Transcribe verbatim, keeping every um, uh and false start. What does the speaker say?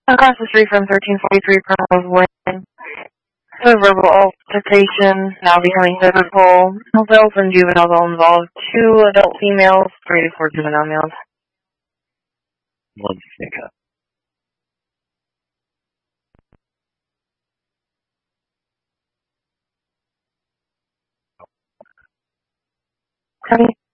Across the street from thirteen forty-three Primrose Lane. So verbal altercation, now becoming physical. Adults and juveniles all involved. Two adult females, three to four juvenile males. One pickup. Honey?